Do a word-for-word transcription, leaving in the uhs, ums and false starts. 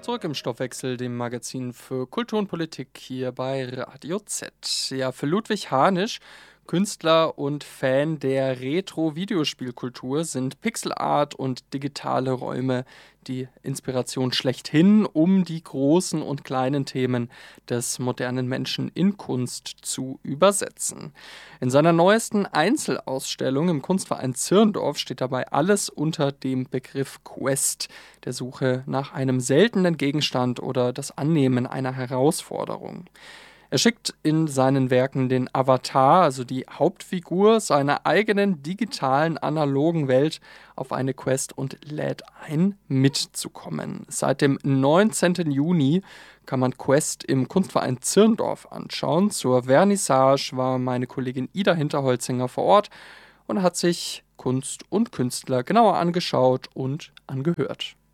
Zurück im Stoffwechsel, dem Magazin für Kultur und Politik hier bei Radio Z. Ja, für Ludwig Harnisch, Künstler und Fan der Retro-Videospielkultur, sind Pixelart und digitale Räume die Inspiration schlechthin, um die großen und kleinen Themen des modernen Menschen in Kunst zu übersetzen. In seiner neuesten Einzelausstellung im Kunstverein Zirndorf steht dabei alles unter dem Begriff Quest, der Suche nach einem seltenen Gegenstand oder das Annehmen einer Herausforderung. Er schickt in seinen Werken den Avatar, also die Hauptfigur seiner eigenen digitalen analogen Welt, auf eine Quest und lädt ein, mitzukommen. Seit dem neunzehnten Juni kann man Quest im Kunstverein Zirndorf anschauen. Zur Vernissage war meine Kollegin Ida Hinterholzinger vor Ort und hat sich Kunst und Künstler genauer angeschaut und angehört.